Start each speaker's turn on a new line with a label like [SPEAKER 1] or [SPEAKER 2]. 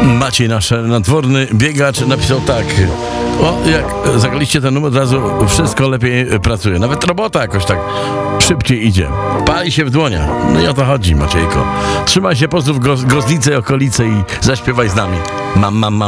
[SPEAKER 1] Maciej, nasz nadworny biegacz, napisał tak: o, jak zagraliście ten numer, od razu wszystko lepiej pracuje. Nawet robota jakoś tak szybciej idzie. Pali się w dłoniach. No i o to chodzi, Maciejko. Trzymaj się, pozdrów Groznicę i okolice i zaśpiewaj z nami. Mam.